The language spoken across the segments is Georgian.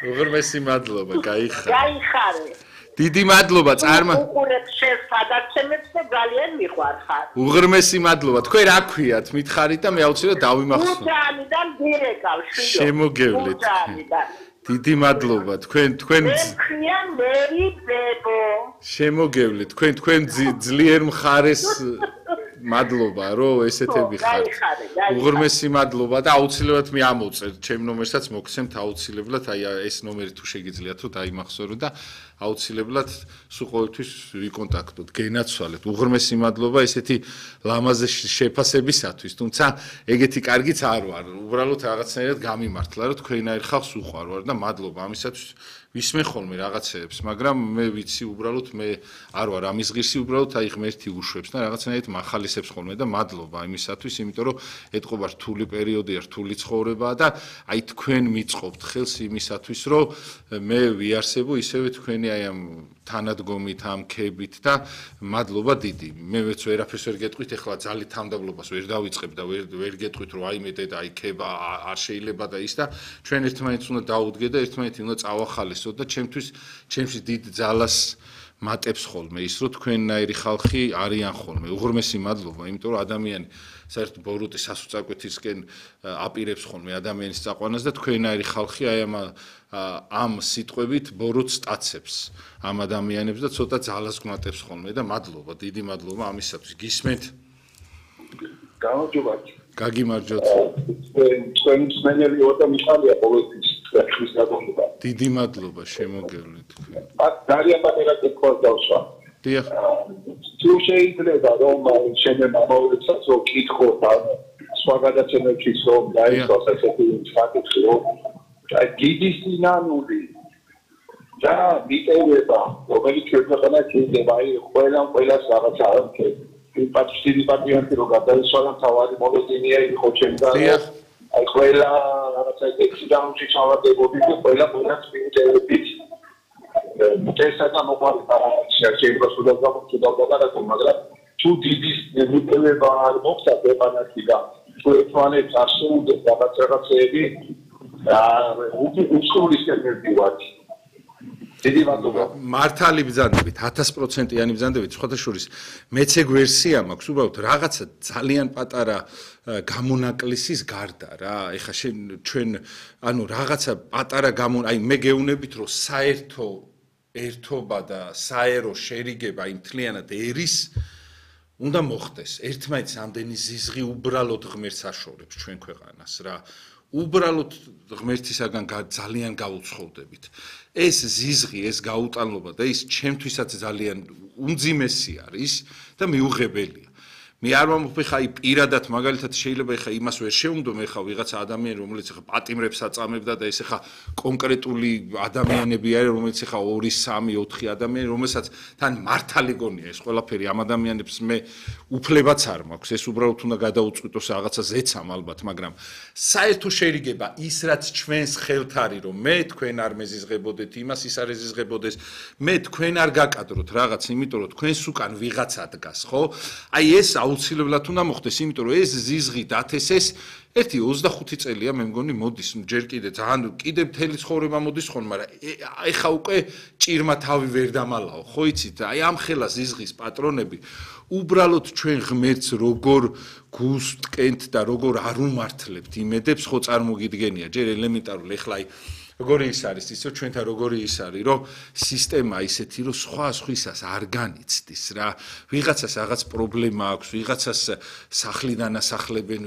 უღრმესი მადლობა, გაიხარე. გაიხარე. დიდი მადლობა, წარმა. უყურებ შენ გადაცემებს და ძალიან მიყვარხარ. უღრმესი მადლობა. თქვენ რა ქვიათ? მითხარით და მე აუცილებლად დავიმახსოვრ. უჯანიდან დირეკავ შვილო. შემოგევლეთ. დიდი მადლობა. თქვენ მექია მერი ბებო. შემოგევლეთ. თქვენ ძლიერ მხარეს მადლობა, რომ ესეთები ხართ. უღრმესი მადლობა და აუცილებლად მე ამოვწერ ჩემ ნომერსაც მოგცემთ აუცილებლად, აი ეს ნომერი თუ შეგიძლიათ რომ დაიმახსოვროთ და აუცილებლად სულ ყოველთვის ვიკონტაქტოთ, გენაცვალეთ. უღრმესი მადლობა ესეთი ლამაზი შეფასებისათვის, თუმცა ეგეთი კარგიც არ ვარ. უბრალოდ რაღაცნაირად გამიმართლა, რომ თქვენაერ ხალხს უყვარვარ და მადლობა ამისათვის. ვისმე ხოლმე რაღაცეებს, მაგრამ მე ვიცი უბრალოდ მე არ ვარ ამის ღირსი, უბრალოდ აი ღმერთი უშვებს და რაღაცნაირად მახალისებს ხოლმე და მადლობა იმისათვის, იმიტომ რომ ეთყობა რთული პერიოდია, რთული ცხოვრებაა და აი თქვენ მიწყობთ ხელს იმისათვის, რომ მე ვიარსებო ისევე თქვენი აი ამ თანადგომით, ამ ქებით და მადლობა დიდი. მე მეც ვერაფერს ვერ გეტყვით, ეხლა ძალით თამდაბლობას ვერ დავიწყებ და ვერ გეტყვით, რომ აი მე დედა აი ქება არ შეიძლება და ის და ჩვენ ერთმანეთს უნდა დაუდგე და ერთმანეთი უნდა წავახალისოთ და ჩემთვის დიდ ძალას მატებს ხოლმე ის, რომ თქვენნაირი ხალხი არიან ხოლმე. უღრმესი მადლობა, იმიტომ რომ ადამიანი საერთოდ ბოროტი სასუწაკვეთისკენ აპირებს ხოლმე ადამიანის წაყვანას და თქვენნაირი ხალხი აი ამ სიტყვებით ბოროტს სტაცებს ამ ადამიანებს და ცოტა ძალას გვმატებს ხოლმე და მადლობა, დიდი მადლობა ამისათვის. გისმენთ? გამარჯობა. გაგიმარჯოთ. თქვენ მსმენელი ვარ და მიხარია ყოველთვის თქვენთვის გაგონდება. დიდი მადლობა, შემოგევლეთ. ძალიან პატარა კითხვა დავსვა. დიახ. თუ შეიძლება რომ შემენ ამოვეცაც რომ კითხოთ ან სხვა გადაცემებშიც რომ დაიწყოს ესეთი საკითხი რომ დიდი სინანული და მიტევება რომელიც ქვეყანა შეიძლება აი ყველას რაღაცა პატშტილი პატიანტი რო გადაისვლა თავარი მოლოდინია იყო ჩემთან აი ყველა რაღაცა ექსი დაუნჩი ჩავარდებოდი და ყველას მიტევებით ესაა მოყარი პარამეტრია შეიძლება სულად გამოცდილება მაგრამ თუ დიდი მიტევება არ მოხდა ქვეყანასგან თუ ერთმანეთს არ შეუძლებს რაღაცეები უცხოურისკენ მივდივართ. დიდი მადლობა. მართალი ბრძანდებით, 1000%-იანი ბრძანდებით, სხვათა შორის მეც ეგ ვერსია მაქვს, უბრალოდ რაღაცა ძალიან პატარა გამონაკლისის გარდა რა. ეხლა ჩვენ ანუ რაღაცა პატარა აი მე გეუბნებით, რომ საერთო ერთობა და საერო შერიგება იმ მთლიანად ერის უნდა მოხდეს. ერთმანეთს ამდენი ზიზღი უბრალოდ ღმერთს აშორებს ჩვენ ქვეყანას რა. უბრალოდ ღმერთისაგან ძალიან გაუცხოვდებით. ეს ზიზღი, ეს გაუტანლობა და ის ჩემთვისაც ძალიან უმძიმესი არის და მიუღებელია. მე არ მომხდები ხა პირადად მაგალითად შეიძლება ხა იმას ვერ შევუნდო მე ხა ვიღაცა ადამიანი რომელიც ხა პატიმრებს აწამებდა და ეს ხა კონკრეტული ადამიანები არის რომელიც ხა 2 3 4 ადამიანი რომელსაც თან მართალი გონია ეს ყველაფერი ამ ადამიანებს მე უფლებაც არ მაქვს ეს უბრალოდ უნდა გადაუწყვიტოს რაღაცა ზეცამ ალბათ მაგრამ საერთო შერიგება ის რაც ჩვენს ხელთ არის რომ მე თქვენ არ მეზიზღებოდეთ იმას ის არ ეზიზღებოდეს მე თქვენ არ გაკადროთ რაღაც იმიტომ რომ თქვენს უკან ვიღაცა დგას ხო აი ეს აუცილებლად უნდა მოხდეს, იმიტომ რომ ეს ზიზღი დათესეს ერთი 25 წელია მე მგონი მოდის ჯერ კიდე მთელი ცხოვრება მოდის ხოლმე, მაგრამ ეხა უკვე ჭირმა თავი ვერ დამალაო, ხო იცით? აი ამ ხელა ზიზღის პატრონები უბრალოდ ჩვენ ღმერთს როგორ გუსტკენთ და როგორ არ უმართლებთ იმედებს, ხო წარმოგიდგენია, ჯერ ელემენტარული ეხლა აი როგორი ის არის ისო ჩვენთან როგორი ის არის რომ სისტემა ისეთი რომ სხვა სხვისას არ განიცდის რა ვიღაცას რაღაც პრობლემა აქვს ვიღაცას სახლიდან ასახლებენ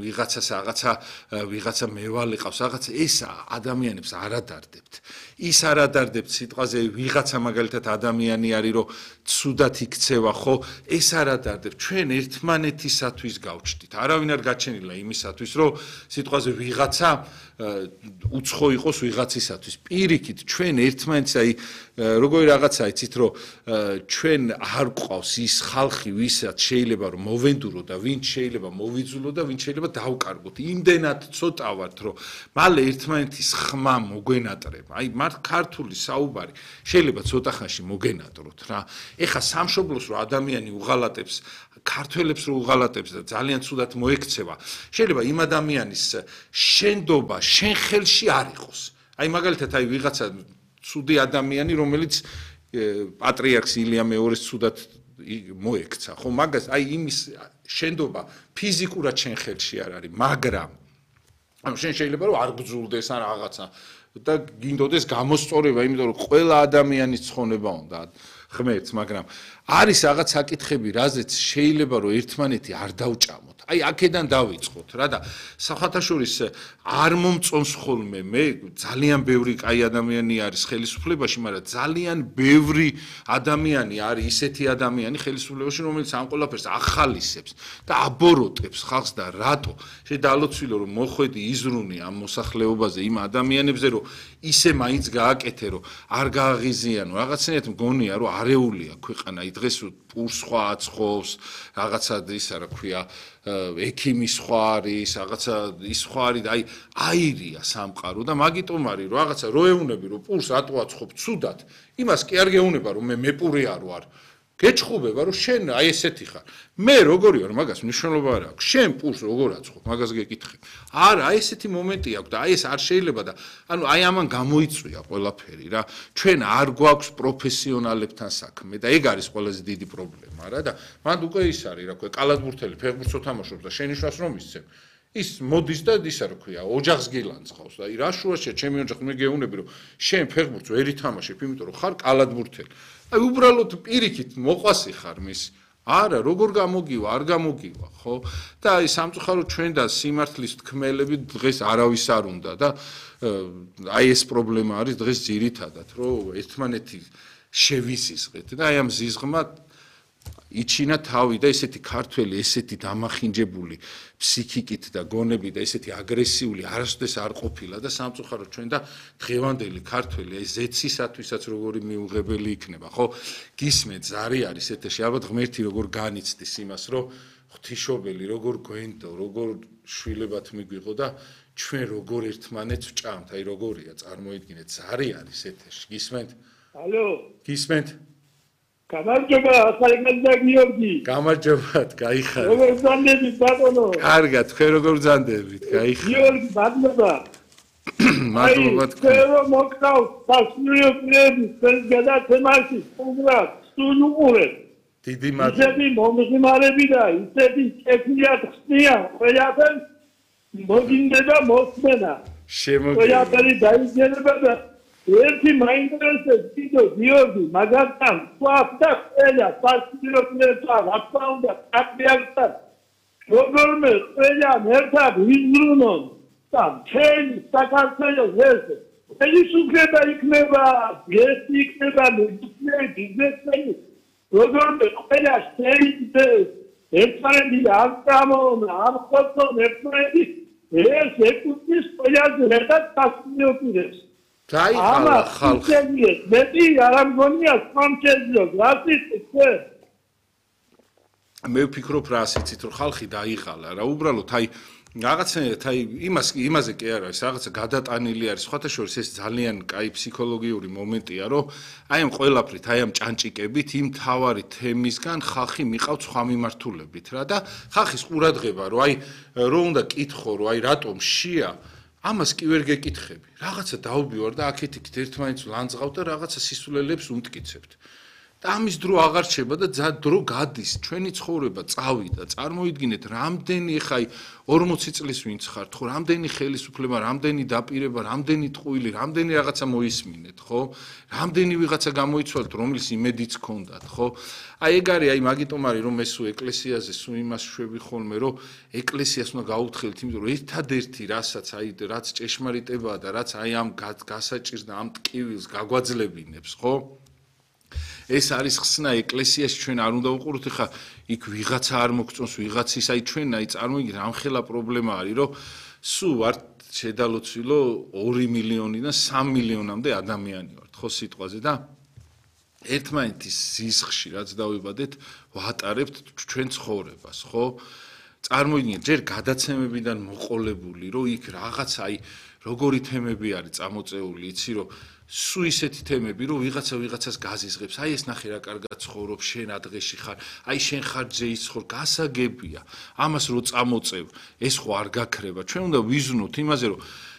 ვიღაცა მევალე ყავს რაღაც ეს ადამიანებს არ ადარდებთ ის არ ადარდებთ სიტყვაზე ვიღაცა მაგალითად ადამიანი არის რომ ცუდად იქცევა ხო ეს არ ადარდებთ ჩვენ ერთმანეთისათვის გავჩდით არავინ არ გაჩენილა იმისათვის რომ სიტყვაზე ვიღაცა უცხო იყოს ვიღაცისათვის პირიქით ჩვენ ერთმანეთს აი როგორი რაღაცა იცით რომ ჩვენ არ გვყავს ის ხალხი ვისაც შეიძლება რომ მოვენდურო და ვინც შეიძლება მოვიძულო და ვინც შეიძლება დავკარგოთ იმდენად ცოტა ვართ რომ მალე ერთმანეთის ხმა მოგვენატრება აი მართ ქართული საუბარი შეიძლება ცოტა ხანში მოგენატროთ რა ეხა სამშობლოს რომ ადამიანი უღალატებს ქართველებს რო უღალატებს და ძალიან ცუდად მოექცევა შეიძლება იმ ადამიანის შენდობა შენ ხელში არ იყოს აი მაგალითად აი ვიღაცა ცუდი ადამიანი, რომელიც პატრიარქს ილია მეორეს ცუდად მოექცა, ხო, მაგას აი იმის შენდობა ფიზიკურად შენ ხელში არ არის, მაგრამ ანუ შენ შეიძლება რომ არ ბრძულდეს ან რაღაცა და გინდოდეს გამოსწორება, იმიტომ რომ ყველა ადამიანის ცხონება უნდა ღმერთს, მაგრამ არის რაღაც საკითხები, რაზეც შეიძლება რომ ერთმანეთი არ დავჭამოთ. აი აქედან დავიწყოთ რა და სახათაშორის არ მომწონს ხოლმე მე ძალიან ბევრი კაი ადამიანი არის ხელისუფლებაში, მაგრამ ძალიან ბევრი ადამიანი არის ისეთი ადამიანი ხელისუფლებაში, რომელიც ამ ყველაფერს ახალისებს და აბოროტებს ხალხს და რატო? შედალოცვილო რომ მოხვედი იზრუნი ამ მოსახლეობაზე იმ ადამიანებზე, რომ ისე მაინც გააკეთე, რომ არ გააღიზიანო, რაღაცნაირად მგონია, რომ არეულია ქვეყანა დღეს პურს სხვა აცხობს, რაღაცა ისა რა ქვია, ექიმი სხვა არის, რაღაცა ის სხვა არის და აი აირია სამყარო და მაგიტომ არის რომ რაღაცა რო ეუნები რომ პურს რატო აცხობ ცუდად, იმას კი არ გეუნება რომ მე მეპური არ ვარ. გეჩხუბება რომ შენ აი ესეთი ხარ. მე როგორი ვარ, მაგას მნიშვნელობა არ აქვს. შენ პურს როგორ აცხობ, მაგას გეკითხე. არა, აი ესეთი მომენტი აქვს და აი ეს არ შეიძლება და ანუ აი ამან გამოიწვია ყველაფერი რა. ჩვენ არ გვაქვს პროფესიონალებთან საქმე და ეგ არის ყველაზე დიდი პრობლემა რა და მანდ უკვე ის არის რა ქვია, კალათბურთელი ფეხბურთს თამაშობს და შენიშვნას რომ ისცემ. ის მოდის და ისა რა ქვია, ოჯახს გილანძღავს და აი რა შუაშია ჩემი ოჯახი მე გეუნები რომ შენ ფეხბურთს ვერ ითამაშებ, იმიტომ რომ ხარ კალათბურთელი. აი უბრალოდ პირიქით მოყვასი ხარ მის. არა, როგორ გამოგივა, არ გამოგივა, ხო? და აი სამწუხაროდ ჩვენ და სიმართლის თქმელები დღეს არავის არ უნდა და აი ეს პრობლემა არის დღეს ძირითადად, რომ ერთმანეთი შევიზიზღეთ და აი ამ ზიზღმა იჩინა თავი და ესეთი ქართველი, ესეთი დამახინჯებული ფსიქიკით და გონებით და ესეთი აგრესიული არასოდეს არ ყოფილა და სამწუხაროდ ჩვენ და დღევანდელი ქართველი აი ზეცისათვისაც როგორი მიუღებელი იქნება, ხო? გისმენთ ზარი არის ეთერში, ალბათ ღმერთი როგორ განიცდის იმას, რომ ღვთისმშობელი როგორ გვენდო, როგორ შვილებად მიგვიღო და ჩვენ როგორ ერთმანეთს ვჭამთ, აი როგორია, წარმოიდგინეთ, ზარი არის ეთერში, გისმენთ? ალო, გისმენთ? გამარჯობა, ახალგაზრდა გიორგი. გამარჯობათ, გაიხარეთ. როგორ ზანდებით, ბატონო? კარგად, თქვენ როგორ ზანდებით, გაიხარეთ. გიორგი, მადლობა. მადლობა თქვენ. თქვენ რომ მოგწავთ სასულიერო პირების თქვენ გადაცემაში, უბრალოდ სულუყურეთ. დიდი მადლობა. ისეთი მომღიმარები და ისეთი კეთილიათ ხსნიან, ყველაფერს მოგინდება მოსმენა. ყველაფერი დაიძინება და ერთი მაინტერესებს კიდო გიორგი მაგალითად თქვა ყველა სასულიერო რა თქმა უნდა აკრიალთან როგორმე ყველა ერთად ვიზრუნონ და მთელი საქართველოს ეს ხელისუფლება იქნება ეს იქნება ბიზნესმენი როგორმე ყველა შეიძლება ერთმანეთი არ წამონ არ ხოცონ ერთმანეთი ეს ეკუთვნის ყველაზე ერთად სასულიეროს დაიხალა ხალხი. მეტი არ ამგონია სამჩეზიო, რასისტი. მე ვფიქრობ რა ასიცით, რომ ხალხი დაიღალა რა, უბრალოდ აი რაღაცნაირად აი იმაზე კი არ არის, რაღაცა გადატანილი არის, სხვათა შორის ეს ძალიან კაი ფსიქოლოგიური მომენტია, რომ აი ამ ყველაფრით, აი ამ ჭანჭიკებით იმ თავარი თემისგან ხალხი მიყავთ სხვა მიმართულებით რა და ხალხის ყურადღება, რომ აი რო უნდა კითხო, რომ აი რატომ შია ამას კი ვერ გეკითხები. რაღაცა დაუბივარ და აქეთ-იქით ერთმანეთს ლანძღავ და რაღაცა სისულელებს უმტკიცებთ. და ამის დრო აღარ რჩება და დრო გადის, ჩვენი ცხოვრება წავიდა. წარმოიდგინეთ, რამდენი ხაი 40 წლის ვინც ხართ, ხო, რამდენი ხელისუფლება, რამდენი დაპირება, რამდენი ტყუილი, რამდენი რაღაცა მოისმინეთ, ხო? რამდენი ვიღაცა გამოიცვალეთ, რომლის იმედიც ჰქონდათ, ხო? აი ეგ არის, აი მაგიტომ არის, რომ მე სულ ეკლესიაზე სულ იმას შვები ხოლმე, რომ ეკლესიას უნდა გაუთხილეთ, იმიტომ რომ ერთადერთი რასაც აი რაც ჭეშმარიტებაა და რაც აი ამ გასაჭირს და ამ ტკივილს გაგვაძლებინებს, ხო? ეს არის ხსნა ეკლესიაში ჩვენ არ უნდა უყუროთ ხა იქ ვიღაცა არ მოგწონს ვიღაცის აი ჩვენ აი წარმოიდგინე ამხელა პრობლემა არის რომ სულ ვართ შედალოცვილო 2 მილიონიდან 3 მილიონამდე ადამიანი ვართ ხო სიტყვაზე და ერთმანეთის ზიზღში რაც დავიბადეთ ვატარებთ ჩვენ ცხოვრებას ხო წარმოიდგინეთ ჯერ გადაცემებიდან მოყოლებული რომ იქ რაღაც აი როგორი თემები არის წამოწეული იცი რომ სუ ისეთი თემები რომ ვიღაცას გაზიზღებს აი ეს ნახე რა კარგად ცხოვრობ შენ ადღეში ხარ აი შენ ხარ ძეის ხარ გასაგებია ამას რო წამოწევ ეს ხო არ გაქრება ჩვენ უნდა ვიზნოთ იმაზე რომ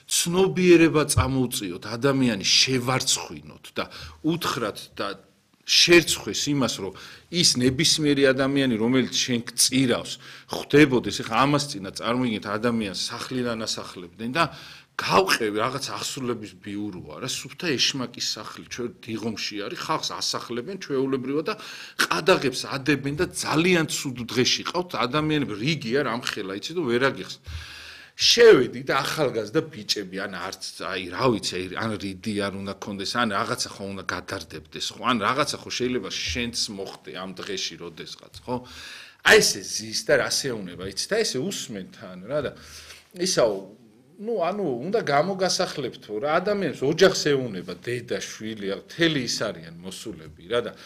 ცნობიერება წამოუწიოთ, ადამიანი შევარცხვინოთ და უთხრათ და შერცხვეს იმას, რომ ის ნებისმიერი ადამიანი, რომელიც შენ გწირავს, ხვდებოდეს, ეხლა ამას წინა წარმოიდგინეთ ადამიანს სახლიდან ასახლებდნენ და გავყევი რაღაც აღსრულების ბიუროა რა, სუფთა ეშმაკის სახლი, ჩვენ დიღომში არის, ხალხს ასახლებენ ჩვეულებრივად და ყადაღებს ადებენ და ძალიან ცუდ დღეში ყავთ ადამიანები, რიგია რამხელა, იცი თუ ვერ აგიხსნ. შევედი და ახალგაზრდა ბიჭები, ან არც აი რა ვიცი, ან რიდი არ უნდა კონდეს, ან რაღაცა ხო უნდა გადარდებდეს, ხო, ან რაღაცა ხო შეიძლება შენც მოხდე ამ დღეში როდესღაც, ხო? აი ესე ზის და რას ეუნება, იცი და ესე უსმენ თან რა და ისაო ანუ უნდა გამოგასახლებთო რა ადამიანს ოჯახს ეუნება დედა შვილი მთელი ის არიან მოსულები რა და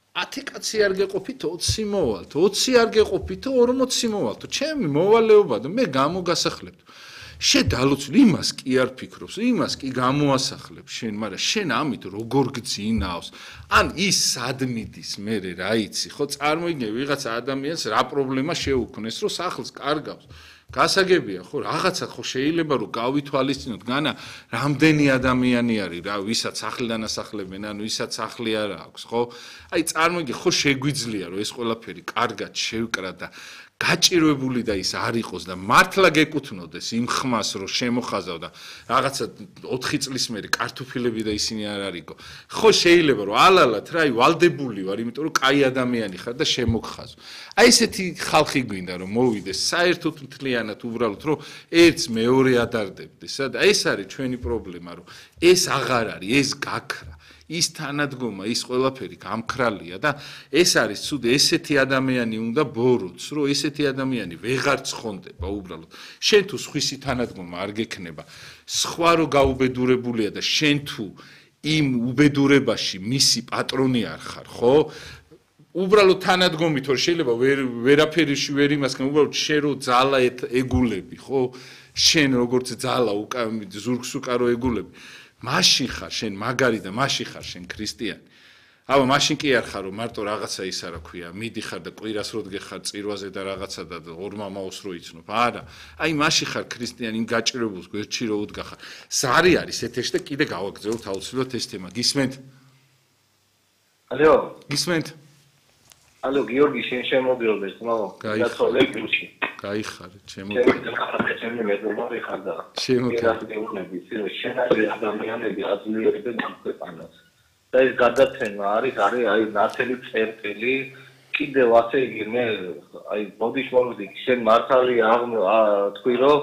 10 კაცი არ გეყოფით 20 მოვალთ 20 არ გეყოფით 40 მოვალთ ჩემი მოვალეობა და მე გამოგასახლებთ შენ დალოცული იმას კი არ ფიქრობს იმას კი გამოასახლებ შენ მაგრამ შენ ამით როგორ გძინავს ან ის სადმიდის მე რა იცი ხო წარმოიდგინე ვიღაცა ადამიანს რა პრობლემა შეუქმნეს რომ სახლს კარგავს გასაგებია ხო რაღაცა ხო შეიძლება რომ გავითვალისწინოთ განა რამდენი ადამიანი არის რა ვისაც სახლიდან ასახლებენ ანუ ვისაც სახლი არ აქვს ხო აი წარმოიდგინე ხო შეგვიძლია რომ ეს ყველაფერი კარგად შევკრა და გაჭირვებული და ის არ იყოს და მართლა გეკუთვნოდეს იმ ხმას რომ შემოხაზავ და რაღაცა 4 წლის მერე კარტოფილები და ისინი არ არისო ხო შეიძლება რომ ალალათ რა აი ვალდებული ვარ იმიტომ რომ კაი ადამიანი ხარ და შემოგხაზო აი ესეთი ხალხი გვინდა რომ მოვიდეს საერთოდ მთლიანად უბრალოდ რომ ერთს მეორე ადარდებდეს და ეს არის ჩვენი პრობლემა რომ ეს აღარ არის ეს გაქრა ის თანადგომა ის ყველაფერი გამქრალია და ეს არის ცუდი ესეთი ადამიანი უნდა ბოროტს რომ ესეთი ადამიანი ვეღარ ცხონდება უბრალოდ შენ თუ სხვისი თანადგომა არ გექნება სხვა რო გაუბედურებულია და შენ თუ იმ უბედურებაში მისი პატრონი არ ხარ ხო უბრალოდ თანადგომით რომ შეიძლება ვერაფერიში ვერ იმასგან უბრალოდ შენ რო ძალა ეგულები ხო შენ როგორც ძალა ზურგს უკარო ეგულები მაშინ ხარ შენ მაგარი და მაშინ ხარ შენ ქრისტიანი. აბა მაშინ კი არ ხარ რომ მარტო რაღაცა ის არა ქვია, მიდიხარ და კვირას რო დგეხარ წირვაზე და რაღაცა და ორ მამაოს რო იცნობ. არა, აი მაშინ ხარ ქრისტიანი, იმ გაჭირებულს გვერდში რო უდგახარ. ზარი არის ეთეში და კიდე გავაგზავნოთ აუცილებლად ეს თემა. გისმენთ? ალო. გისმენთ? ალო, გიორგი, შენ შემოგიოდეს, მო. გაცოლე გულში. გაიხარ, შემოგიოდეს. ჩემი მეგობარი ხარ და შემოგიოდეს. შენაირი ადამიანები აძლიერებენ ამ ქვეყანას. და ეს გადაცემა არის აი ნათელი წერტილი კიდევ ასე იგი მე აი ბოდიშ მომდი შენ მართალი თქვი რომ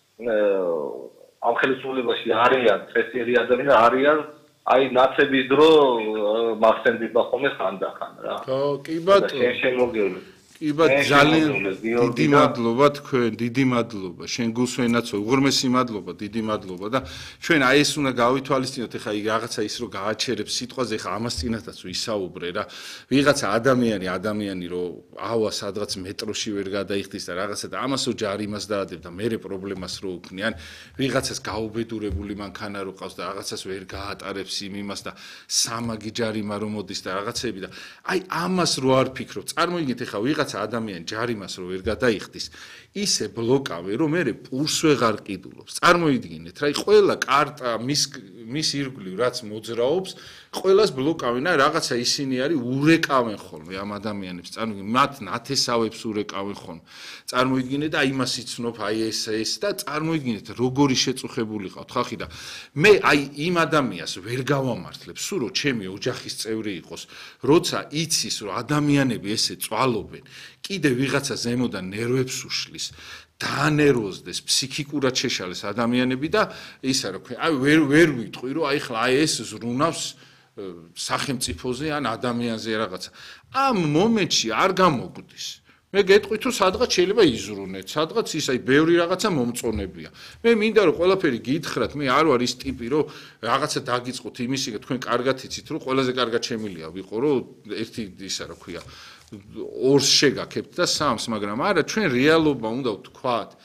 ამ ხელისუფლებაში არიან წესიერი ადამიანები არიან აი ნაცების დრო მახსენდება ხოლმე ხანდახან რა ხო კი ბატონო შენ შემოგიოდეს კი ბატონო ძალიან დიდი მადლობა თქვენ დიდი მადლობა შენ გულსვენაცო უღრმესი მადლობა დიდი მადლობა და ჩვენ აი ეს უნდა გავითვალისწინოთ ეხა იგი რაღაცა ის რომ გააჩერებს სიტყვაზე ეხა ამას წინათაც ვისაუბრე რა ვიღაცა ადამიანი რომ ავა სადღაც მეტროში ვერ გადაიხდის და რაღაცა და ამასო ჯარიმას დაადებ და მერე პრობლემას რო უქმნიან ვიღაცას გაუბედურებული მანქანა რო ყავს და რაღაცას ვერ გაატარებს იმას და სამაგი ჯარიმა რომ მოდის და რაღაცები და აი ამას რო არ ფიქრობ წარმოიდგინეთ ეხა ვიღაცა ადამიანი ჯარიმას რო ვერ გადაიხდის ისე ბლოკავე რომ მე პურს ვეღარ ყიდულობს წარმოიდგინეთ რა ყველა კარტა მის ირგვლივ რაც მოძრაობს ყველას ბლოკავენ აი რაღაცა ისინი არის ურეკავენ ხოლმე ამ ადამიანებს წარმოიდგინეთ მათ ნათესავებს ურეკავენ ხოლმე წარმოიდგინეთ და იმას იცნობ აი ეს და წარმოიდგინეთ როგორი შეწუხებული ყავთ ხალხი და მე აი იმ ადამიანს ვერ გავამართლებ სულ რომ ჩემი ოჯახის წევრი იყოს როცა იცის რომ ადამიანები ესე წვალობენ კიდე ვიღაცა ზემოდან ნერვებს უშლის დაანერვოზდეს ფსიქიკურად შეშალეს ადამიანები და ისა რა ქვია აი ვერ ვიტყვი რომ აი ხლა აი ეს ზრუნავს სახელმწიფოზე ან ადამიანზე რაღაცა ამ მომენტში არ გამოგვდის მე გეტყვით რომ სადღაც შეიძლება იზრუნეთ სადღაც ის აი ბევრი რაღაცა მომწონებია მე მინდა რომ ყველაფერი გითხრათ მე არ ვარ ის ტიპი რომ რაღაცა დაგიწყოთ იმისი თქვენ კარგად იცით რომ ყველაზე კარგად შემილია ვიყო რომ ერთი ისა რა ქვია ორს შეგაქებთ და სამს მაგრამ არა ჩვენ რეალობა უნდა ვთქვათ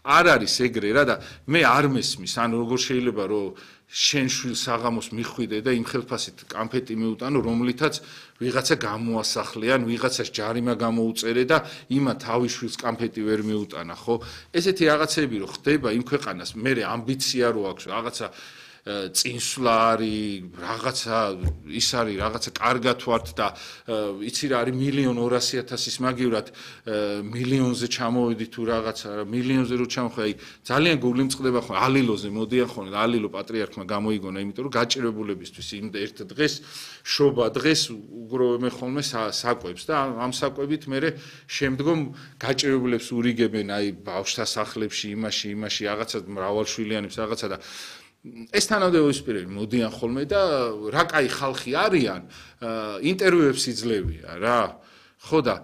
არ არის ეგრე რა და მე არ მესმის ან როგორ შეიძლება რომ შენ შვილს საღამოს მიხვიდე და იმ ხელფასით კამფეტი მიუტანო რომლითაც ვიღაცა გამოასახლე ან ვიღაცას ჯარიმა გამოუწერე და იმა თავის შვილს კამფეტი ვერ მიუტანა ხო ესეთი რაღაცები რომ ხდება იმ ქვეყანას მე ამბიცია რო აქვს რაღაცა წინსვლა არის რაღაცა ის არის რაღაცა კარგად ვართ და იცი რა არის 1,200,000-ის მაგივრად მილიონზე ჩამოვედი თუ რაღაცა მილიონზე რო ჩამოხე აი ძალიან გული მწყდება ხო ალილოზე მოდიან ხო ალილო პატრიარქმა გამოიგონა იმიტომ რომ გაჭირებულებისთვის იმ ერთ დღეს შობა დღეს უგროვებენ ხოლმე საკვებს და ამ საკვებით მე შემდგომ გაჭირებულებს ურიგებენ აი ბავშვთა სახლებში იმაში რაღაცა მრავალშვილიანებს რაღაცა და ეს თანამდებობის პირები მოდიან ხოლმე და რა კაი ხალხი არიან ინტერვიუებს იძლევია რა ხო და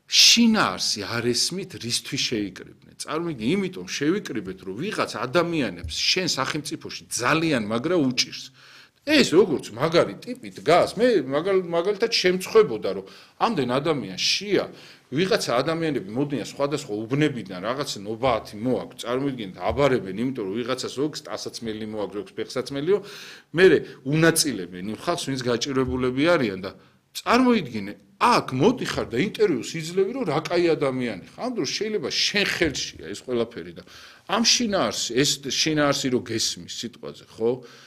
შინაარსი არ ესმით რისთვის შეიკრიბნენ წარმოგიდგენ იმიტომ შევიკრიბეთ რომ ვიღაც ადამიანებს შენ სახელმწიფოში ძალიან მაგრა უჭირს ეს როგორც მაგარი ტიპი დგას მე მაგალითად შემწხვებოდა რომ ამდენ ადამიანს შია ვიღაცა ადამიანები მოდიან სხვადასხვა უბნებიდან რაღაც ნობაათი მოაქვს წარმოიდგინეთ აბარებენ იმიტომ რომ ვიღაცას ზოგს ტასაცმელი მოაქვს ზოგს ფეხსაცმელიო მე უნაწილებენ იმ ხალხს ვინც გაჭირებულები არიან და წარმოიდგინე აქ მოდიხარ და ინტერვიუს იძლევი რომ რა კაი ადამიანი ხარ ამ დროს შეიძლება შენ ხელშია ეს ყველაფერი და ამ შინაარსი ეს შინაარსი რო გესმის სიტყვაზე ხო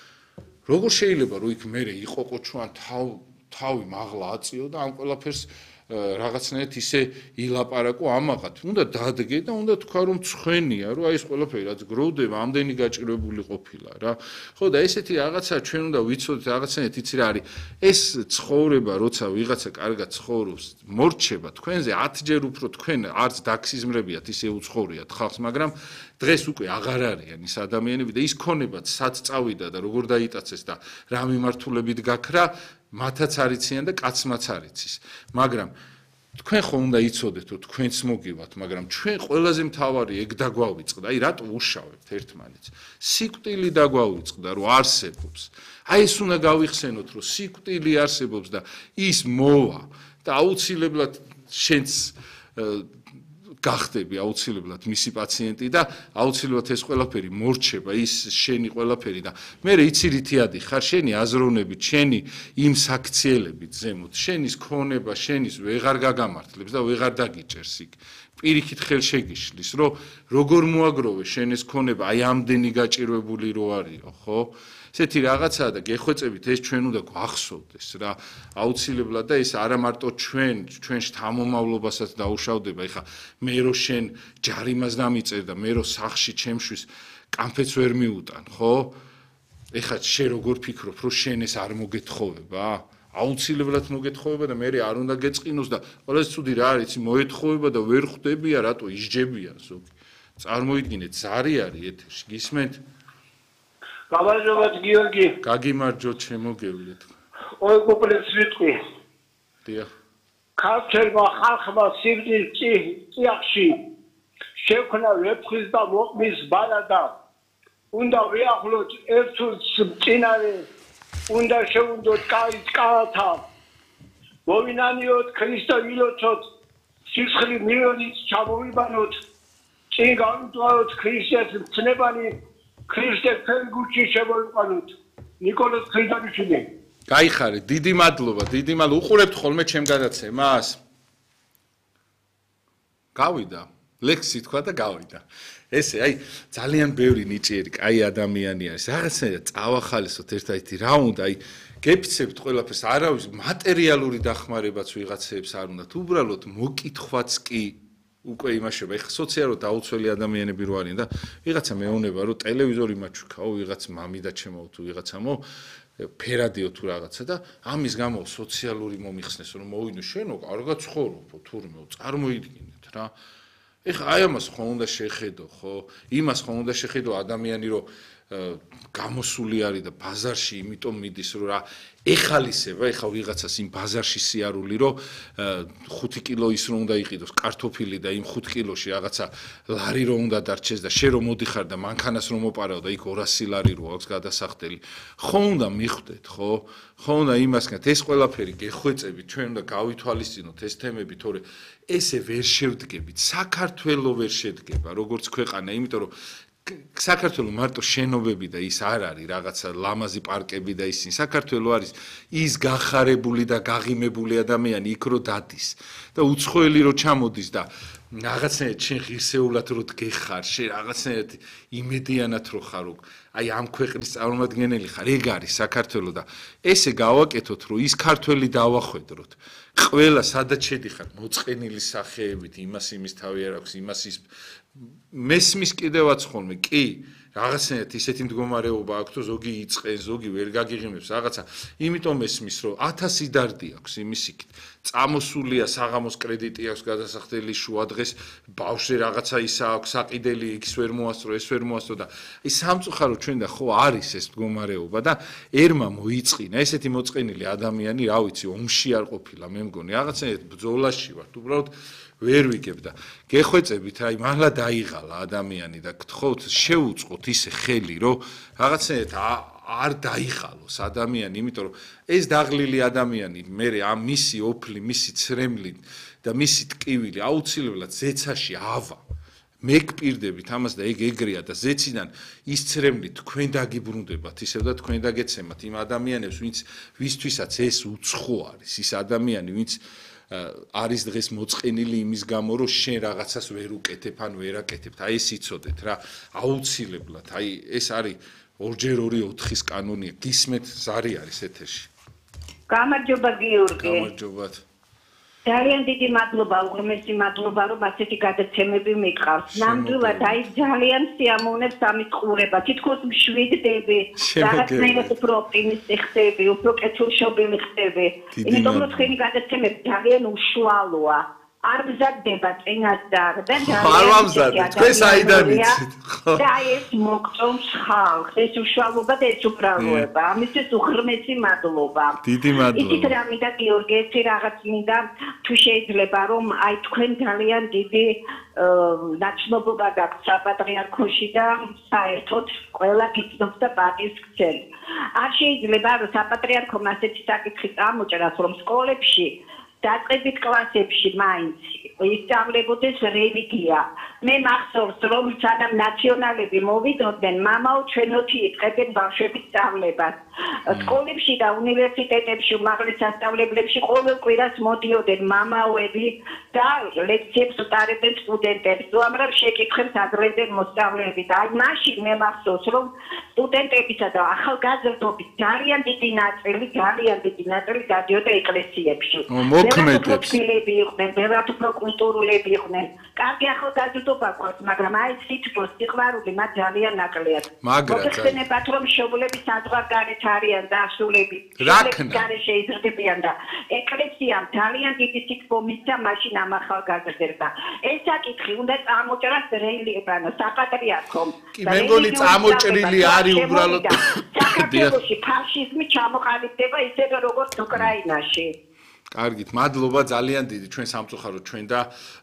როგორ შეიძლება რომ იქ მე იყოყო ჩვენ თავი მაღლა აწიო და ამ ყველაფერს რაღაცნაირად ისე ილაპარაკო ამაღათ უნდა დადგე და უნდა თქვა რომ ცხენია რომ აი ეს ყველაფერი რაც გროვდება ამდენი გაჭირებული ყოფილა რა ხო და ესეთი რაღაცა ჩვენ უნდა ვიცოდეთ რაღაცნაირად იცი რა არის ეს ცხოვრება როცა ვიღაცა კარგად ცხოვრობს მორჩება თქვენზე 10 ჯერ უფრო თქვენ არც დაქსიზმრებიათ ისე უცხოვრიათ ხალხს მაგრამ დღეს უკვე აღარ არიან ის ადამიანები და ის ქონებაც სად წავიდა და როგორ დაიტაცეს და რა მიმართულებით გაქრა მათაც არიციან და კაცმაც არიცის მაგრამ თქვენ ხო უნდა იცოდეთ რომ თქვენც მოგივათ მაგრამ ჩვენ ყველაზე მთავარი ეგ დაგვავიწყდა აი რატო უშავებთ ერთმანეთს სიკვდილი დაგვავიწყდა რომ არსებობს აი ეს უნდა გავიხსენოთ რომ სიკვდილი არსებობს და ის მოვა და აუცილებლად შენც გახდები აუცილებლად მისი პაციენტი და აუცილებლად ეს ყველაფერი მორჩება ის შენი ყველაფერი და მე იცი რითი ადიხარ შენი აზროვნებით შენი იმ საქციელებით ზემოთ შენის ქონება შენის ვეღარ გაგამართლებს და ვეღარ დაგიჭერს იქ პირიქით ხელშეგიშლის რომ როგორ მოაგროვე შენ ეს ქონება აი ამდენი გაჭირვებული რო არისო ხო ესეთი რაღაცაა და გეხვეწებით ეს ჩვენ უნდა გვახსოვდეს რა აუცილებლად და ეს არა მარტო ჩვენს თამომავლობასაც დაუშავდება ეხა მე რო შენ ჯარიმას დამიწერ და მე რო სახში ჩემშვის კამფეტს ვერ მიუტან ხო ეხა შენ როგორ ფიქრობ რომ შენ ეს არ მოგეთხოვება აუცილებლად მოგეთხოვება და მე არ უნდა გეწყინოს და ყველაზე ცუდი რა არის იცი მოეთხოვება და ვერ ხვდებია რატო ისჯებიან ზოგი წარმოიდგინეთ ზარი არის ეთერში გისმენთ გამარჯობა გიორგი გაგიმარჯოთ შემოგევლეთ ой კომპლექს ვიტყვი დიახ ქართულმა ხალხმა სიკვდილის წიაღში შექმნა ვეფხვის და მოყმის ბალადა უნდა ვიახლოთ ერთს წინარე უნდა შევუნდოთ კაის კალათა მოვინანიოთ ქრისტე ილოცოთ სისხლი მილიონით ჩამოვიბანოთ წინ გავიმტვაროთ ქრისტეს მცნებანი ქრისტე ფენგუჩი შემოიყვანოთ ნიკოლოზ ქრიდანიშვილი გაიხარე დიდი მადლობა უყურებთ ხოლმე ჩემ გადაცემას გავიდა ლექსი თქვა და გავიდა ესე აი ძალიან ბევრი ნიჭიერი კაი ადამიანი არის რაღაცნაირად წავახალისოთ ერთ-ერთი რა უნდა აი გეფიცებთ ყველაფერს არავის მატერიალური დახმარებაც ვიღაცებს არ უნდათ უბრალოდ მოკითხვაც კი უკვე იმაშება ეხა სოციალურად დაუცველი ადამიანები რო არიან და ვიღაცა მეუბნება რომ ტელევიზორი მაჩვქაო ვიღაც მამიდა ჩემო თუ ვიღაცამო ფერადიო თუ რაღაცა და ამის გამო სოციალური მომიხსნეს რომ მოვინო შენო კარგად ცხოვრობო თურმე წარმოიდგინეთ რა ეხა აი ამას ხო უნდა შეხედო ხო იმას ხო უნდა შეხედო ადამიანი რომ გამოსული არის და ბაზარში იმიტომ მიდის რომ რა ეხალისება ეხა ვიღაცას იმ ბაზარში სიარული რომ 5 კილო ის რომ უნდა იყიდოს კარტოფილი და იმ 5 კილოში რაღაცა ლარი რომ უნდა დარჩეს და შე რომ მოდიხარ და მანქანას რომ მოპარაო და იქ 200 ლარი რო აქვს გადასახდელი ხო უნდა მიხვდეთ ხო უნდა იმასგან ეს ყველაფერი გეხვეწებით ჩვენ უნდა გავითვალისწინოთ ეს თემები თორე ესე ვერ შევდგებით საქართველოს ვერ შედგება როგორც ქვეყანა იმიტომ რომ საქართველოს მარტო შენობები და ის არ არის რაღაცა ლამაზი პარკები და ისინი საქართველოს არის ის გახარებული და გაღიმებული ადამიანი იქ რო დადის და უცხოელი რო ჩამოდის და რაღაცნაირად შენ ღირსეულად რო დგეხარ შენ რაღაცნაირად იმედიანად რო ხარ აი ამ ქვეყნის წარმომადგენელი ხარ ეგ არის საქართველოს და ესე გავაკეთოთ რომ ის ქართველი დავახვედროთ ყველა სადაც შედიხარ მოწყენილი სახეებით იმას იმის თავი არ აქვს იმას ის მესმის კიდევაც ხოლმე კი რაღაცნაირად ისეთი მდგომარეობა აქვს რომ ზოგი იწყენ ზოგი ვერ გაგიღიმებს რაღაცა იმიტომ მესმის რომ 1000 დარდი აქვს იმის იქით წამოსულია საღამოს კრედიტი აქვს გადასახდელი შუადღეს ბავშვი რაღაცა ისა აქვს საყიდელი იქ ვერ მოასწრო ეს ვერ მოასწრო და აი სამწუხარო ჩვენ და ხო არის ეს მდგომარეობა და ერმა მოიწყინა ესეთი მოწყენილი ადამიანი რა ვიცი ომში არ ყოფილა მე მგონი რაღაცნაირად ბრძოლაში ვართ უბრალოდ ვერ ვიგებ და გეხვეწებით აი მართლა დაიღალა ადამიანი და გთხოვთ შეუწყოთ ისე ხელი რომ რაღაცნაირად არ დაიღალოს ადამიანი იმიტომ რომ ეს დაღლილი ადამიანი მე ამ მისი ოფლი მისი ცრემლი და მისი ტკივილი აუცილებლად ზეცაში ავა მე გპირდებით ამას და ეგ ეგრეა და ზეციდან ის ცრემლი თქვენ დაგიბრუნდებათ ისევ და თქვენ დაგეცემათ იმ ადამიანებს ვისთვისაც ეს უცხო არის ის ადამიანი ვინც არის დღეს მოწყენილი იმის გამო რომ შენ რაღაცას ვერ უკეთებ ან ვერ აკეთებ აი ეს იცოდეთ რა აუცილებლად აი ეს არის 2x2 კანონია გისმეთ ზარი არის ეთერში გამარჯობა გიორგი გამარჯობათ ძალიან დიდი მადლობა უღრმესი მადლობა რომ ასეთი გადაცემები მიყავს ნამდვილად აი ძალიან სიამოვნებს ამის ყურება თითქოს მშვიდდები რაღაცნაირად უფრო ოპტიმისტი ხდები უფრო კეთილშობილი ხდები იმიტომ რომ თქვენი გადაცემები ძალიან უშუალოა არ მზადდება წინასწარ და არ ვამზადებ თქვენ საიდან იცით ხო და ეს მოგწონს ხალხს ეს უშუალობა და ეს უბრალოება ამისთვის უღრმესი მადლობა დიდი მადლობა ისიც რა მინდა გიორგი ერთი რაღაც მინდა თუ შეიძლება რომ აი თქვენ ძალიან დიდი ნაცნობობა გაქვთ საპატრიარქოში და საერთოდ ყველა გიცნობს და პატივს გცემს არ შეიძლება რომ საპატრიარქომ ასეთი საკითხი წამოჭრას რომ სკოლებში დაწყებით კლასებში მაინც ისწავლებოდეს რელიგია მე მახსოვს რომ სანამ ნაციონალები მოვიდოდნენ მამაო ჩვენოთი იწყებენ ბავშვების სწავლებას სკოლებში და უნივერსიტეტებში უმაღლეს სასწავლებლებში ყოველ კვირას მოდიოდნენ მამაოები და ლექციებს უტარებდნენ სტუდენტებს უამრავ შეკითხვებს აძლევდნენ მოსწავლეები და აი მაშინ მე მახსოვს რომ სტუდენტებისა და ახალგაზრდობის ძალიან დიდი ნაწილი გადიოდა ეკლესიებში მოქმედებს იყვნენ ბევრად უფრო კულტურულები იყვნენ კარგი ახალგაზრდობა გვაქვს მაგრამ აი სიტყვის სიყვარული მათ ძალიან ნაკლია მოგხსენებათ რომ მშობლები საზღვარგარეთ არიან და ასულები გარე შეიზრდებიან და ეკლესიამ ძალიან დიდი სიტყვა მისცა მაშინ ამ ახალგაზრდებს და ეს საკითხი უნდა წამოჭრას რელიებანო საპატრიარქომ კი მე მგონი წამოჭრილი არის უბრალოდ საქართველოში ფაშიზმი ჩამოყალიბდება ისევე როგორც უკრაინაში კარგით, მადლობა ძალიან დიდი ჩვენ სამწუხაროდ ჩვენ და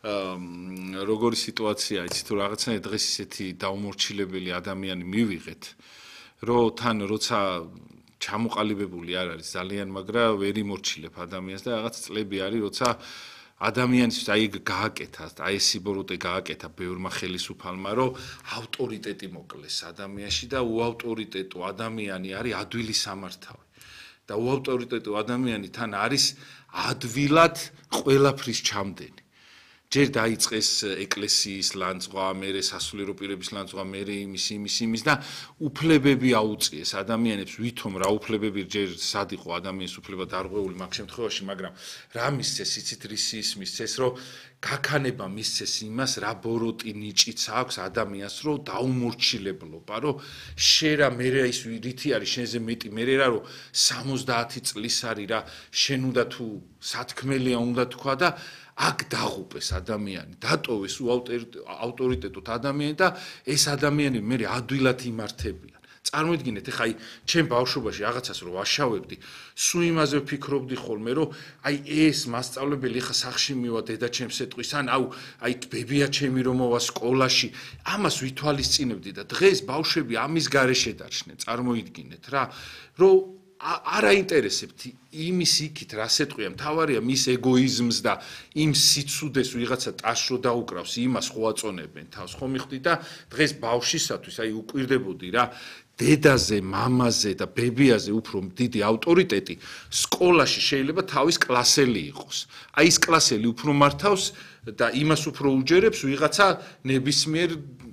როგორი სიტუაციაა იცით თუ რაღაცნაირად დღეს ისეთი დაუმორჩილებელი ადამიანი მივიღეთ რომ თან როცა ჩამოყალიბებული არ არის ძალიან მაგრამ ვერ იმორჩილებ ადამიანს და რაღაც წლები არის როცა ადამიანის აი გააკეთა აი ეს სიბოროტე გააკეთა ბევრმა ხელისუფალმა რომ ავტორიტეტი მოკლეს ადამიანში და უავტორიტეტო ადამიანი არის ადვილი სამართავი და უავტორიტეტო ადამიანი თან არის ადვილად ყველაფრის ჩამდენი. ჯერ დაიწყეს ეკლესიის ლანძღვა, მერე სასულიერო პირების ლანძღვა, მერე იმის და უფლებები აუწიეს ადამიანებს, ვითომ რა უფლებები ჯერ სად იყო ადამიანის უფლება დარღვეული მაგ შემთხვევაში, მაგრამ რა მისცეს, იცით რისის მისცეს, რომ გაქანება მისცეს იმას, რა ბოროტი ნიჭიც აქვს ადამიანს, რომ დაუმორჩილებლობა, რომ შენ რა მერე ის რითი არის შენზე მეტი, მერე რა რომ 70 წლის არის რა, შენ უნდა თუ სათქმელია უნდა თქვა და აქ დაღუპეს ადამიანი, დატოვეს ავტორიტეტოთ ადამიანი და ეს ადამიანები მე ადვილად იმართებიან. წარმოიდგინეთ, ეხლა აი ჩემ ბავშვობაში რაღაცას რო ვაშავებდი, სულ იმაზე ვფიქრობდი ხოლმე, რომ აი ეს მასწავლებელი ეხლა სახში მივა დედაჩემს ეტყვის, ან აი ბებია ჩემი რომ მოვა სკოლაში, ამას ვითვალისწინებდი და დღეს ბავშვები ამის გარეშე დარჩნენ, წარმოიდგინეთ რა, რომ არ აინტერესებთ იმის იქით რას ეტყვია, მთავარია მის ეგოიზმს და იმ სიცუდეს ვიღაცა ტაშრო დაუკრავს, იმას ხო აწონებენ თავს, ხო მიხვდი და დღეს ბავშვისათვის აი უკვირდებოდი რა, დედაზე, მამაზე და ბებიაზე უფრო დიდი ავტორიტეტი სკოლაში შეიძლება თავის კლასელი იყოს. აი ეს კლასელი უფრო მართავს და იმას უფრო უჯერებს ვიღაცა ნებისმიერ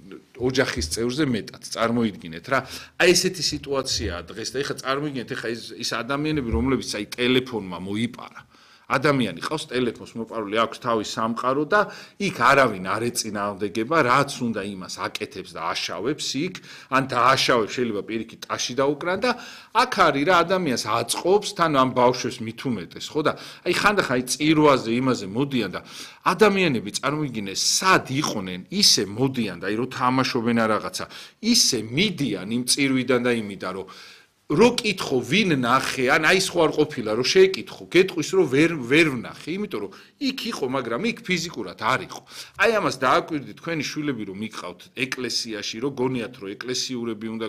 ოჯახის წევრზე მეტად წარმოიდგინეთ რა. აი ესეთი სიტუაციაა დღეს და ეხლა წარმოიდგინეთ ეხლა ის ადამიანები რომლებიც აი ტელეფონმა მოიპარა. ადამიანი ყავს ტელეფონს მოპარული აქვს თავის სამყარო და იქ არავინ არ ეწინააღმდეგება, რაც უნდა იმას აკეთებს და აშავებს იქ, ან დააშავებს შეიძლება პირიქით ტაში დაუკრან და აქ არის რა ადამიანს აწყობს თან ამ ბავშვებს მით უმეტეს, ხო და აი ხანდახან აი წირვაზე იმაზე მოდიან და ადამიანები წარმოიდგინეს სად იყვნენ, ისე მოდიან და აი რო თამაშობენ რაღაცა, ისე მიდიან იმ წირვიდან და იმიდან რომ რო კითხო ვინ ნახე, ან აი სხვა არ ყოფილა რომ შეეკითხო, გეტყვის რომ ვერ ვნახე, იმიტომ რომ იქ იყო, მაგრამ იქ ფიზიკურად არ იყო. აი ამას დააკვირდით თქვენი შვილები რომ იყავთ ეკლესიაში, რომ გონიათ რომ ეკლესიურები უნდა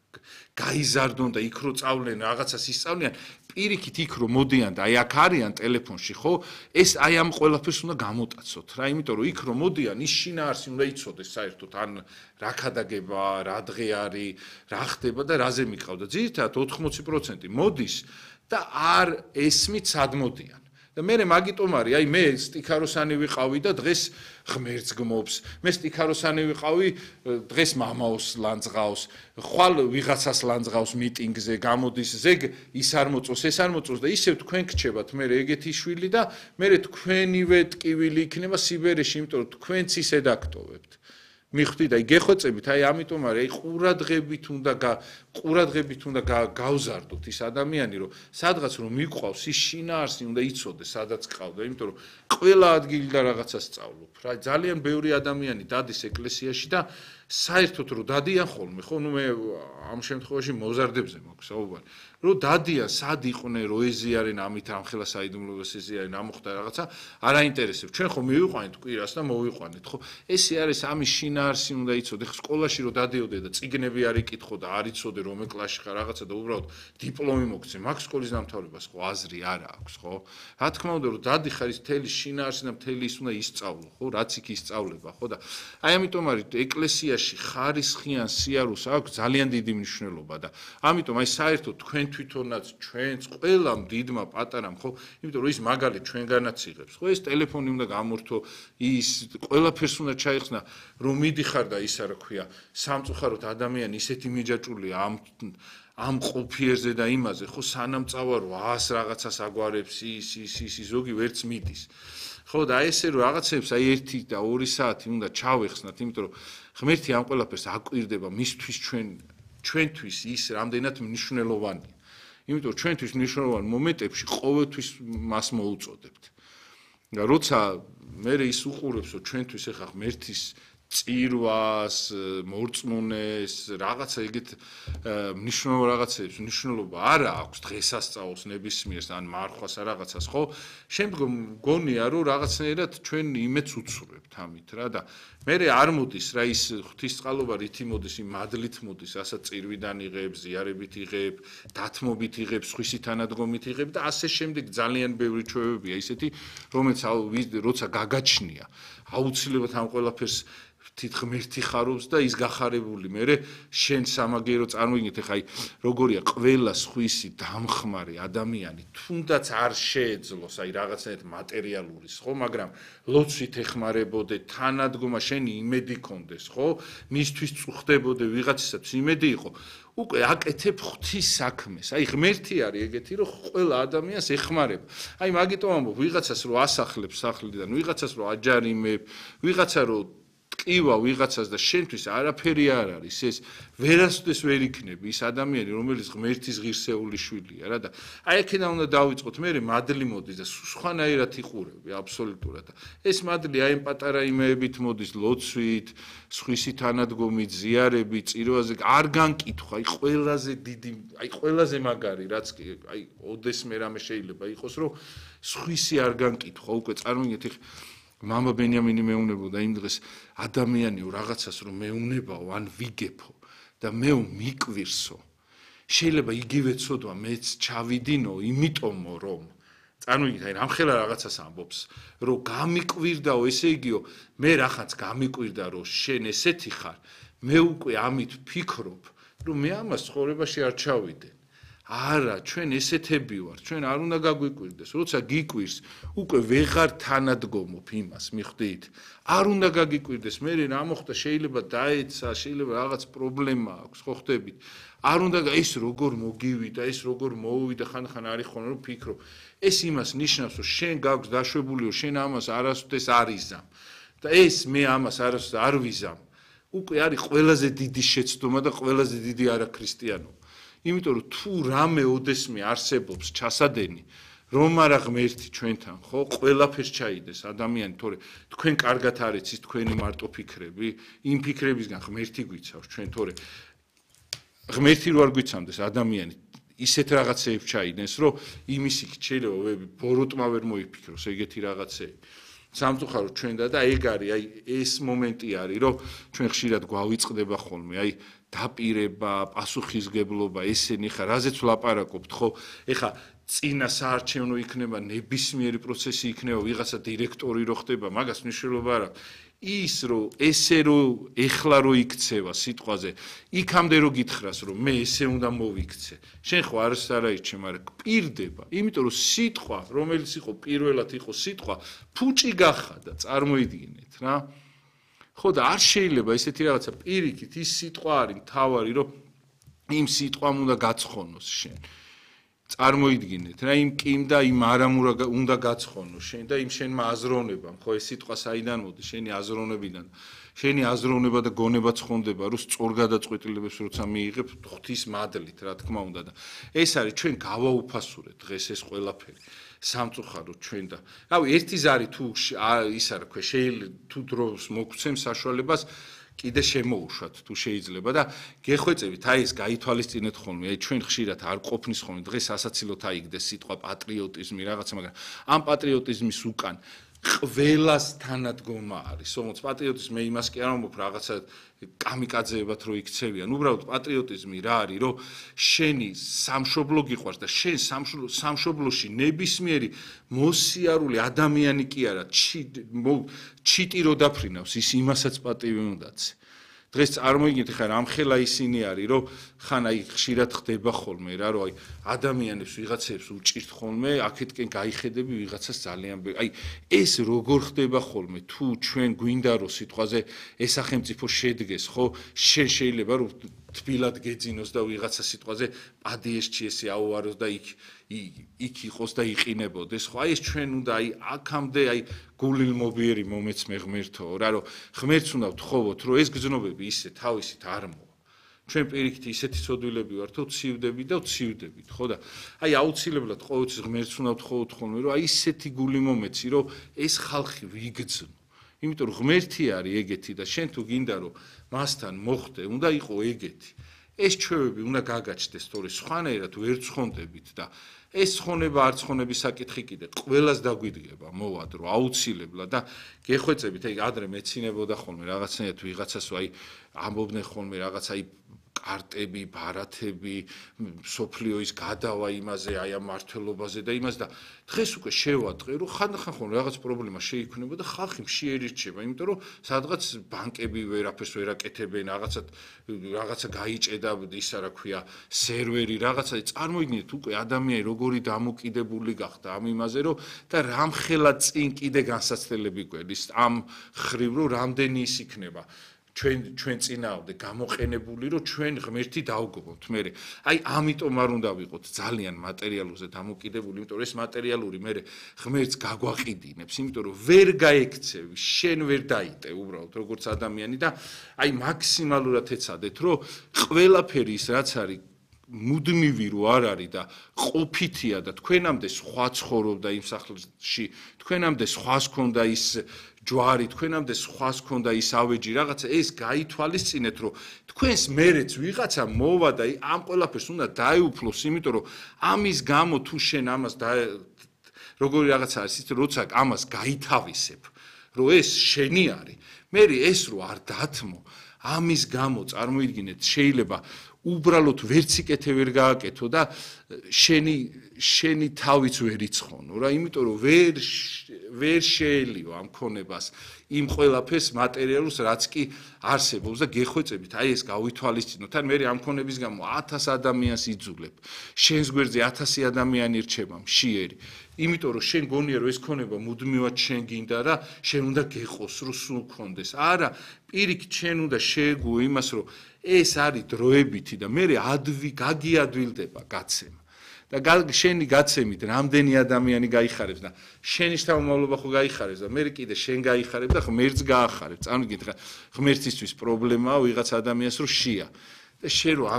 გაიზარდონ და იქ რო წავლენ რაღაცას ისწავლიან, პირიქით იქ რო მოდიან და აი აქ არიან ტელეფონში, ხო? ეს აი ამ ყველაფერს უნდა გამოტაცოთ რა, იმიტომ რომ იქ რო მოდიან, ის შინაარსი უნდა იცოდეს საერთოდ, ან რა ქადაგება, რა დღე არის, რა ხდება და რაზე მიყავდა. ძირითადად 80% მოდის და არ ესმით სად მოდიან. და მე მაგიტომ არის, აი მე სტიქაროსანი ვიყავი და დღეს ღმერთს გმობს. მე სტიქაროსანი ვიყავი, დღეს მამაოს ლანძღავს, ხვალ ვიღაცას ლანძღავს მიტინგზე, გამოდის, ზეგ ის არ მოწოს, ეს არ მოწოს და ისევ თქვენ გრჩებათ მე ეგეთი შვილი და მე თქვენივე ტკივილი იქნება სიბერეში, იმიტომ რომ თქვენც ისე დაგტოვებთ. მიხვდით, აი გეხვეწებით, აი ამიტომ არის, აი ყურადღებით უნდა გავზარდოთ ის ადამიანი, რომ სადღაც რომ მიყვავს ის შინაარსი უნდა იცოდეს, სადაც ყავდა, იმიტომ რომ ყველა ადგილიდან რაღაცას სწავლობ. რა ძალიან ბევრი ადამიანი დადის ეკლესიაში და საერთოდ რომ დადიან ხოლმე, ხო, ნუ მე ამ შემთხვევაში მოზარდებზე მაქვს საუბარი. რომ დადიან, სად იყვნენ, რო ეზიარენ ამით ამხელა საიდუმლოებას ეზიარენ, ამოხდა რაღაცა, არ აინტერესებს. ჩვენ ხო მივიყვანეთ კვირას და მოვიყვანეთ, ხო? ესე არის ამის შინაარსი უნდა იცოდე. ხო სკოლაში რომ დადიოდე და წიგნები არ იკითხო და არ იცოდე რომელ კლასში ხარ რაღაცა და უბრალოდ დიპლომი მოგცე, მაგ სკოლის დამთავრებას ხო აზრი არ აქვს, ხო? რა თქმა უნდა, რომ დადიხარ ის მთელი შინაარსი და მთელი ის უნდა ისწავლო, ხო? რაც იქ ისწავლება, ხო და აი ამიტომ არის ეკლესიაში ხარისხიან სიარულს აქვს ძალიან დიდი მნიშვნელობა და ამიტომ აი საერთოდ თქვენ თვითონაც ჩვენც ყველამ დიდმა პატარამ ხო იმიტომ რომ ის მაგალითად ჩვენგანაც იღებს ხო ეს ტელეფონი უნდა გამორთო ის ყველაფერს უნდა ჩაიხსნა რომ მიდიხარ და ისა რა ქვია სამწუხაროდ ადამიანი ისეთი მიჯაჭულია ამ ყოფიერზე და იმაზე ხო სანამ წავარო 100 რაღაცას აგვარებს ის ზოგი ვერც მიდის ხო და ესე რომ რაღაცებს აი 1 და 2 საათი უნდა ჩავეხსნათ იმიტომ რომ ღმერთი ამ ყველაფერს აკვირდება მისთვის ჩვენთვის ის რამდენად მნიშვნელოვანია იმიტომ ჩვენთვის მნიშვნელოვან მომენტებში ყოველთვის მას მოუწოდებთ და როცა მე ის უყურებს რომ ჩვენთვის ახლა ღმერთის წირვას, მორწმუნეს, რაღაცა ეგეთ მნიშვნელოვან რაღაცებს მნიშვნელობა არ აქვს დღესასწაულს ნებისმიერს ან მარხვას ან რაღაცას, ხო? შემდგომ გონია რომ რაღაცნაირად ჩვენ იმედს უცურვებთ ამით რა და მე არ მოდის რა ის ღვთისწყალობა რითი მოდის, იმ მადლით მოდის, რასაც წირვიდან იღებ, ზიარებით იღებ, დათმობით იღებ, სხვისი თანადგომით იღებ და ასე შემდეგ ძალიან ბევრი ჩვევებია ისეთი, რომელიც როცა გაგაჩნია, აუცილებლად ამ ყველაფერს ღმერთი ხარობს და ის გახარებული მერე შენ სამაგერო წარმოიგეთ ეხა აი როგორია ყველა სხვისი დამხმარე ადამიანი თუნდაც არ შეეძლოს აი რაღაცნაირად მატერიალურის ხო მაგრამ ლოცვით ეხმარებოდე თანადგომა შენი იმედი კონდეს ხო მისთვის წუხდებოდე ვიღაცისათვის იმედი იყო უკვე აკეთებ ღვთის საქმეს აი ღმერთი არის ეგეთი რომ ყველა ადამიანს ეხმარება აი მაგიტომ ამბობ ვიღაცას რომ ასახლებ სახლიდან ვიღაცას რომ აჯარიმებ ვიღაცა რომ ტკივა ვიღაცას და შენთვის არაფერი არ არის ეს ვერასოდეს ვერ იქნები ის ადამიანი რომელიც ღმერთის ღირსეული შვილია რა და აი აქედან უნდა დავიწყოთ მე მადლი მოდის და სხვანაირად იყურები აბსოლუტურად და ეს მადლი აი ამ პატარა იმეებით მოდის ლოცვით სხვისი თანადგომით ზიარებით წირვაზე არ განკითხვა აი ყველაზე დიდი აი ყველაზე მაგარი რაც კი აი ოდესმე რამე შეიძლება იყოს რომ სხვისი არ განკითხვა უკვე წარმოგიდგენთ მამა ბენიამინი მეუნებოდა იმ დღეს ადამიანიო რაღაცას რომ მეუნებაო ან ვიგებო და მე მიკვირსო შეიძლება იგივე ცოდვა მეც ჩავიდინო იმიტომო რომ წარმოგიდგენთ აი რამხელა რაღაცას ამბობს რომ გამიკვირდაო ესე იგიო მე რახაც გამიკვირდა რომ შენ ესეთი ხარ მე უკვე ამით ვფიქრობ რომ მე ამას ცხოვრებაში არ ჩავიდე არა ჩვენ ესეთები ვარ ჩვენ არ უნდა გაგვიკვირდეს როცა გიკვირს უკვე ვეღარ თანადგომობ იმას მიხვდით არ უნდა გაგიკვირდეს მე რა მოხდა შეიძლება დაეცა შეიძლება რაღაც პრობლემა აქვს ხო ხდებით არ უნდა ეს როგორ მოგივიდა ეს როგორ მოუვიდა ხან არის ხოლმე რომ ფიქრო ეს იმას ნიშნავს რომ შენ გაქვს დაშვებულიო შენ ამას არასოდეს არ იზამ და ეს მე ამას არასოდეს არ ვიზამ უკვე არის ყველაზე დიდი შეცდომა და ყველაზე დიდი არაქრისტიანობა იმიტომ რომ თუ რამე ოდესმე არსებობს ჩასადენი რომ არა ღმერთი ჩვენთან ხო ყველაფერს ჩაიდეს ადამიანი თორე თქვენ კარგად არიცით თქვენი მარტო ფიქრები იმ ფიქრებისგან ღმერთი გვიცავს ჩვენ თორე ღმერთი რო არ გვიცამდეს ადამიანი ისეთ რაღაცეებს ჩაიდენს რომ იმის იქ შეიძლება ბოროტმა ვერ მოიფიქროს ეგეთი რაღაცეები სამწუხაროდ ჩვენ და ეგ არის აი ეს მომენტი არის რომ ჩვენ ხშირად გვავიწყდება ხოლმე აი დაპირება, პასუხისგებლობა, ესენი ხა რაზეც ვლაპარაკობთ, ხო? ეხა წინა საარჩევნო იქნება ნებისმიერი პროცესი იქნება, ვიღაცა დირექტორი რო ხდება, მაგას მნიშვნელობა არ აქვს. ის რომ ესე რომ ეხლა რო იქცევა სიტყვაზე, იქამდე რო გითხრას რომ მე ესე უნდა მოვიქცე. შენ ხო არც არაირჩე, მაგრამ პირდება, იმიტომ რომ სიტყვა, რომელიც იყო პირველად იყო სიტყვა, ფუჭი გახადა, წარმოიდგინეთ რა. ხო და არ შეიძლება ესეთი რაღაცა პირიქით ის სიტყვა არის მთავარი რომ იმ სიტყვამ უნდა გაცხონოს შენ წარმოიდგინეთ რა იმ კიმ და იმ არამურა უნდა გაცხონოს შენ და იმ შენმა აზროვნებამ ხო ეს სიტყვა საიდან მოდის შენი აზროვნებიდან შენი აზროვნება და გონება ცხონდება რომ სწორ გადაწყვეტილებებს როცა მიიღებ ღვთის მადლით რა თქმა უნდა და ეს არის ჩვენ გავაუფასურეთ დღეს ეს ყველაფერი სამწუხაროდ ჩვენ და რავი ერთი ზარი თუ ის არ ქვე შეიძლება თუ დროს მოგცემს საშუალებას კიდე შემოუშვათ თუ შეიძლება და გეხვეწებით აი ეს გაითვალისწინეთ ხოლმე აი ჩვენ ხშირად არ ყოფნის ხოლმე დღეს ასაცილოთ აიგდეს სიტყვა პატრიოტიზმი რაღაცა მაგრამ ამ პატრიოტიზმის უკან ყველას თანადგომა არის თუმცა პატრიოტიზმი იმას კი არ ამბობ რაღაცა კამიკაძეებად რო იქცევიან უბრალოდ პატრიოტიზმი რა არის რომ შენი სამშობლო გიყვარს და შენ სამშობლოში ნებისმიერი მოსიარული ადამიანი კი არა ჩიტი რო დაფრინავს ის იმასაც პატივი უნდაც დღეს წარმოიდგინეთ ხა რამხელა ისინი არის რომ ხან აი ხშირად ხდება ხოლმე რა რომ აი ადამიანებს ვიღაცებს უჭირთ ხოლმე აქეთკენ გაიხედები ვიღაცას ძალიან აი ეს როგორ ხდება ხოლმე თუ ჩვენ გვინდა რომ სიტყვაზე ეს სახელმწიფო შედგეს ხო შენ შეიძლება რომ თბილად გეძინოს და ვიღაცა სიტყვაზე პადიესჩი ესე აუაროს და იქ იყოს და იყინებოდეს ხო აი ეს ჩვენ უნდა აი აქამდე აი გულილმობიერი მომეცმე ღმერთო რა რომ ღმერთს უნდა ვთხოვოთ რომ ეს გზნობები ისე თავისით არ მოვა ჩვენ პირიქით ისეთი ცოდვილები ვართ რომ ცივდები და ვცივდებით ხო და აი აუცილებლად ყოველთვის ღმერთს უნდა ვთხოვოთ ხოლმე რომ აი ისეთი გული მომეცი რომ ეს ხალხი ვიგრძნო იმიტომ რომ ღმერთი არის ეგეთი და შენ თუ გინდა რომ მასთან მოხდე უნდა იყო ეგეთი ეს ჩვევები უნდა გაგაჩნდეს თორე სხვანაირად ვერ ცხონდებით და ეს ცხონება არ ცხონების საკითხი კიდე ყველას დაგვიდგება მოვადრო აუცილებლად და გეხვეწებით აი ადრე მეცინებოდა ხოლმე რაღაცნაირად ვიღაცას აი ამბობდნენ ხოლმე რაღაც აი კარტები, ბარათები, სოფლიოის გადავა იმაზე, აი ამ მართლობაზე და იმას და დღეს უკვე შევატყე, რომ ხანდახან ხოლმე რაღაც პრობლემა შეიქმნება და ხალხი შეერჩება, იმიტომ რომ სადღაც ბანკები ვერაფერს ვერ აკეთებენ, რაღაცა გაიჭედა ისა რა ქვია, სერვერი, რაღაცა წარმოიდგინეთ უკვე ადამიანი როგორი დამოკიდებული გახდა ამ იმაზე, რომ და რამხელა წინ კიდე განსაცდელები გვედის ამ ხრივ, რომ რამდენი ის იქნება ჩვენ წინააღმდეგ გამოყენებული, რომ ჩვენ ღმერთი დავგობოთ. მე აი ამიტომ არ უნდა ვიყოთ ძალიან მატერიალურზე დამოკიდებული, იმიტომ რომ ეს მატერიალური მე ღმერთს გაგვაყიდინებს, იმიტომ რომ ვერ გაექცევი, შენ ვერ დაიტე უბრალოდ როგორც ადამიანი და აი მაქსიმალურად ეცადეთ, რომ ყველაფერი ის რაც არის მუდმივი რო არ არის და ყოფითია და თქვენამდე სხვა ცხოვრობდა იმ სახლში, თქვენამდე სხვას ქონდა ის ჯვარი, თქვენამდე სხვას ქონდა ის ავეჯი, რაღაცა ეს გაითვალისწინეთ, რომ თქვენს მერეც ვიღაცა მოვა და ამ ყველაფერს უნდა დაეუფლოს, იმიტომ რომ ამის გამო თუ შენ ამას როგორი რაღაცა არის, როცა ამას გაითავისებ, რომ ეს შენი არის, მე ეს რო არ დათმო, ამის გამო წარმოიდგინეთ, შეიძლება უბრალოდ ვერციკეთე ვერ გააკეთო და შენი თავიც ვერ იცხონო რა, იმიტომ რომ ვერ შეელიო ამ ქონებას იმ ყველაფერს მატერიალურს რაც კი არსებობს და გეხვეწებით, აი ეს გავითვალისწინოთ, ან მე ამ ქონების გამო 1000 ადამიანს იძულებ, შენს გვერდზე 1000 ადამიანი რჩება მშიერი, იმიტომ რომ შენ გონია რომ ეს ქონება მუდმივად შენ გინდა რა, შენ უნდა გეყოს რომ სულ გქონდეს, არა, პირიქით შენ უნდა შეეგუო იმას რომ ეს არის დროებითი და მე გაგიადვილდება გაცემა. და შენი გაცემით რამდენი ადამიანი გაიხარებს და შენი შთამომავლობა ხო გაიხარებს და მე კიდე შენ გაიხარებ და ღმერთს გაახარებ. წარმოგიდგენთ, ღმერთისთვის პრობლემაა ვიღაც ადამიანს რომ შია და შენ რო